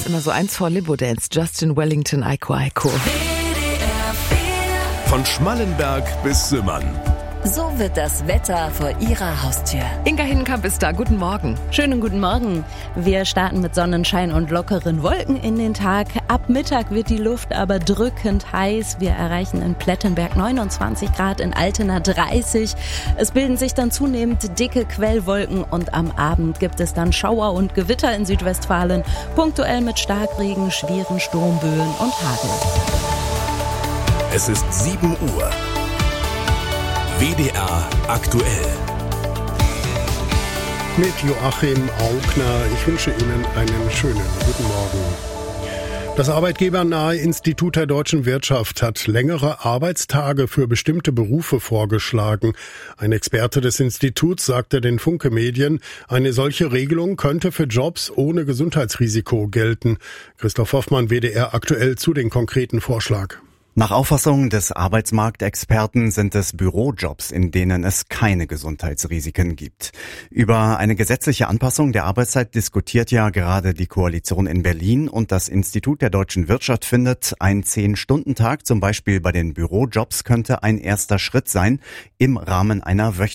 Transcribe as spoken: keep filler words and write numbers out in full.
ist immer so eins vor Limbo Dance. Justin Wellington, Aiko Aiko. Von Schmallenberg bis Simmern. So wird das Wetter vor Ihrer Haustür. Inga Hinnenkamp ist da. Guten Morgen. Schönen guten Morgen. Wir starten mit Sonnenschein und lockeren Wolken in den Tag. Ab Mittag wird die Luft aber drückend heiß. Wir erreichen in Plettenberg neunundzwanzig Grad, in Altena dreißig. Es bilden sich dann zunehmend dicke Quellwolken und am Abend gibt es dann Schauer und Gewitter in Südwestfalen. Punktuell mit Starkregen, schweren Sturmböen und Hagel. Es ist sieben Uhr. W D R aktuell. Mit Joachim Augner. Ich wünsche Ihnen einen schönen guten Morgen. Das arbeitgebernahe Institut der deutschen Wirtschaft hat längere Arbeitstage für bestimmte Berufe vorgeschlagen. Ein Experte des Instituts sagte den Funke Medien, eine solche Regelung könnte für Jobs ohne Gesundheitsrisiko gelten. Christoph Hoffmann, W D R aktuell zu den konkreten Vorschlag. Nach Auffassung des Arbeitsmarktexperten sind es Bürojobs, in denen es keine Gesundheitsrisiken gibt. Über eine gesetzliche Anpassung der Arbeitszeit diskutiert ja gerade die Koalition in Berlin und das Institut der deutschen Wirtschaft findet, ein Zehn-Stunden-Tag zum Beispiel bei den Bürojobs könnte ein erster Schritt sein im Rahmen einer wöchentlichen